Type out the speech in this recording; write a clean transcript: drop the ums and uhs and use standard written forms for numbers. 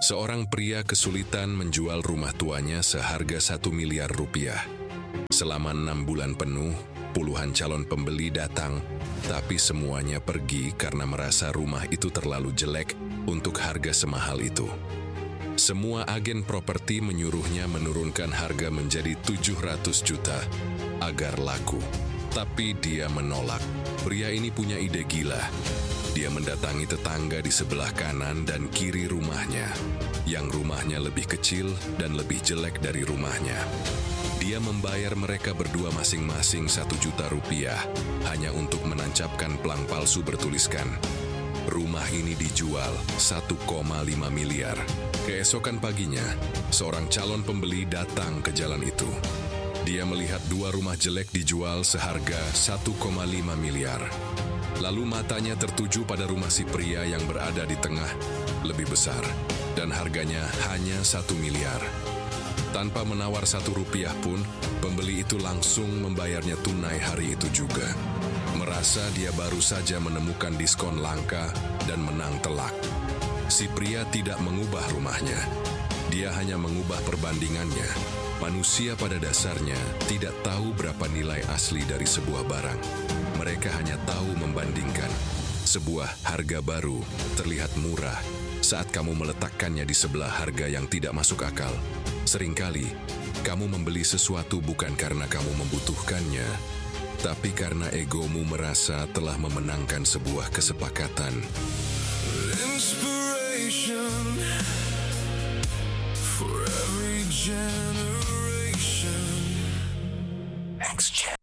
Seorang pria kesulitan menjual rumah tuanya seharga 1 miliar rupiah. Selama 6 bulan penuh, puluhan calon pembeli datang, tapi semuanya pergi karena merasa rumah itu terlalu jelek untuk harga semahal itu. Semua agen properti menyuruhnya menurunkan harga menjadi 700 juta agar laku. Tapi dia menolak. Pria ini punya ide gila. Dia mendatangi tetangga di sebelah kanan dan kiri rumahnya, yang rumahnya lebih kecil dan lebih jelek dari rumahnya. Dia membayar mereka berdua masing-masing 1 juta rupiah hanya untuk menancapkan pelang palsu bertuliskan, "Rumah ini dijual 1,5 miliar. Keesokan paginya, seorang calon pembeli datang ke jalan itu. Dia melihat 2 rumah jelek dijual seharga 1,5 miliar. Lalu matanya tertuju pada rumah si pria yang berada di tengah, lebih besar, dan harganya hanya 1 miliar. Tanpa menawar 1 rupiah pun, pembeli itu langsung membayarnya tunai hari itu juga. Merasa dia baru saja menemukan diskon langka dan menang telak. Si pria tidak mengubah rumahnya. Dia hanya mengubah perbandingannya. Manusia pada dasarnya tidak tahu berapa nilai asli dari sebuah barang. Mereka hanya tahu membandingkan. Sebuah harga baru terlihat murah saat kamu meletakkannya di sebelah harga yang tidak masuk akal. Seringkali, kamu membeli sesuatu bukan karena kamu membutuhkannya, tapi karena egomu merasa telah memenangkan sebuah kesepakatan. Inspiration for every generation. Next generation.